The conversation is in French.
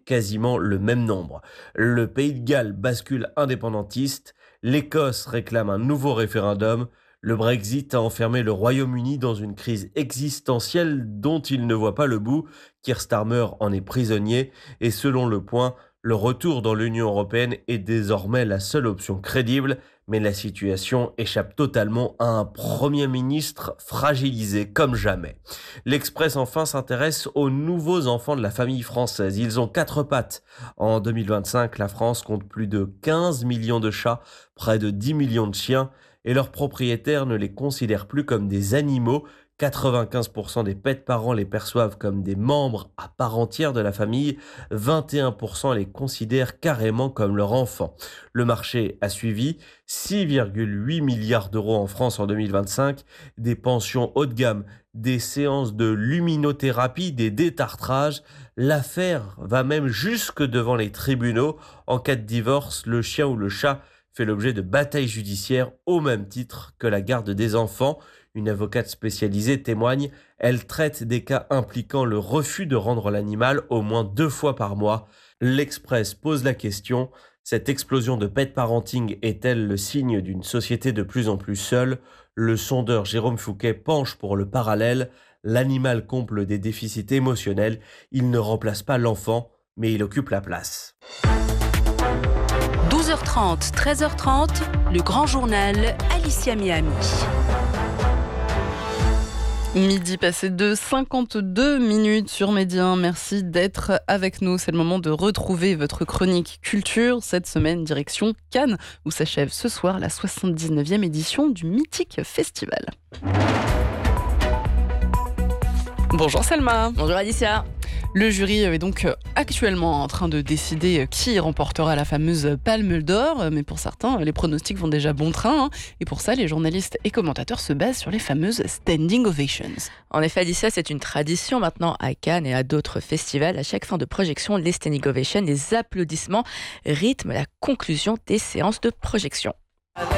quasiment le même nombre. Le Pays de Galles bascule indépendantiste, l'Écosse réclame un nouveau référendum, le Brexit a enfermé le Royaume-Uni dans une crise existentielle dont il ne voit pas le bout. Keir Starmer en est prisonnier et selon Le Point, le retour dans l'Union européenne est désormais la seule option crédible, mais la situation échappe totalement à un Premier ministre fragilisé comme jamais. L'Express enfin s'intéresse aux nouveaux enfants de la famille française. Ils ont 4 pattes. En 2025, la France compte plus de 15 millions de chats, près de 10 millions de chiens, et leurs propriétaires ne les considèrent plus comme des animaux. 95% des pets-parents les perçoivent comme des membres à part entière de la famille, 21% les considèrent carrément comme leur enfant. Le marché a suivi 6,8 milliards d'euros en France en 2025, des pensions haut de gamme, des séances de luminothérapie, des détartrages. L'affaire va même jusque devant les tribunaux. En cas de divorce, le chien ou le chat fait l'objet de batailles judiciaires au même titre que la garde des enfants. Une avocate spécialisée témoigne, elle traite des cas impliquant le refus de rendre l'animal au moins 2 fois par mois. L'Express pose la question, cette explosion de pet parenting est-elle le signe d'une société de plus en plus seule? Le sondeur Jérôme Fouquet penche pour le parallèle. L'animal comble des déficits émotionnels, il ne remplace pas l'enfant, mais il occupe la place. 12h30, 13h30, le grand journal Alicia Miami. Midi passé de 52 minutes sur Média. Merci d'être avec nous. C'est le moment de retrouver votre chronique culture. Cette semaine, direction Cannes, où s'achève ce soir la 79e édition du mythique festival. Bonjour Selma. Bonjour Alicia. Le jury est donc actuellement en train de décider qui remportera la fameuse Palme d'Or, mais pour certains, les pronostics vont déjà bon train, et pour ça, les journalistes et commentateurs se basent sur les fameuses standing ovations. En effet, Alicia, c'est une tradition maintenant à Cannes et à d'autres festivals. À chaque fin de projection, les standing ovations, les applaudissements rythment la conclusion des séances de projection.